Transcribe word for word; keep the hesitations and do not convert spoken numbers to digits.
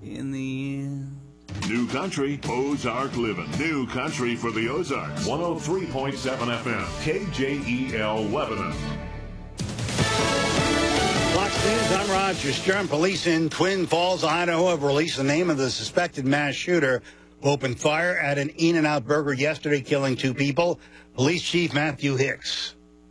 in the end. New Country, Ozark Living. New Country for the Ozarks. one oh three point seven F M, K J E L Lebanon. Fox News, I'm Roger Stern. Police in Twin Falls, Idaho have released the name of the suspected mass shooter who opened fire at an In-N-Out Burger yesterday, killing two people. Police Chief Matthew Hicks.